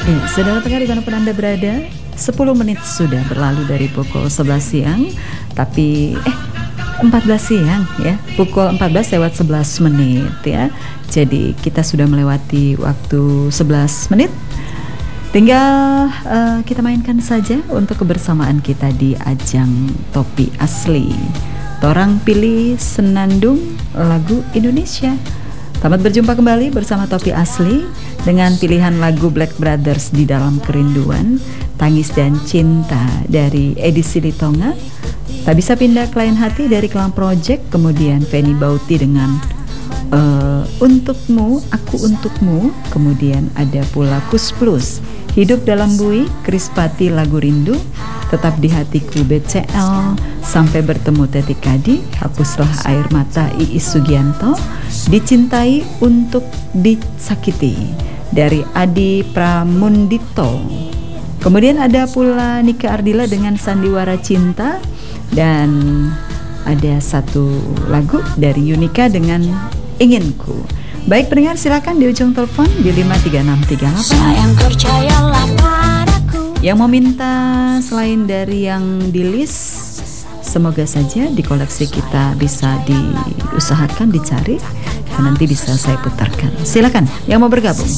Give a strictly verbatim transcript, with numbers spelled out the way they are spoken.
Eh, saudara pendengar dimanapun Anda berada, sepuluh menit sudah berlalu dari pukul sebelas siang. Tapi eh empat belas siang ya, pukul empat belas lewat sebelas menit ya. Jadi kita sudah melewati waktu sebelas menit. Tinggal uh, kita mainkan saja untuk kebersamaan kita di ajang Topi Asli. Torang pilih senandung lagu Indonesia. Selamat berjumpa kembali bersama Topi Asli dengan pilihan lagu Black Brothers Di Dalam Kerinduan, Tangis dan Cinta dari Edi Silitonga, Tak Bisa Pindah ke Lain Hati dari Kelam Project, kemudian Feni Bauti dengan uh, Untukmu, Aku Untukmu, kemudian ada pula Kus Plus, Hidup Dalam Bui, Krispati Lagu Rindu, Tetap di Hatiku B C L, Sampai Bertemu Tetik Kadi, Hapuslah Air Mata Iis Sugianto, Dicintai Untuk Disakiti dari Adi Pramundito. Kemudian ada pula Nika Ardila dengan Sandiwara Cinta, dan ada satu lagu dari Yunika dengan Inginku. Baik pendengar, silakan di ujung telepon di lima tiga enam tiga delapan. Sayang percayalah padaku. Yang mau minta selain dari yang di list, semoga saja di koleksi kita bisa diusahakan dicari dan nanti bisa saya putarkan. Silakan yang mau bergabung.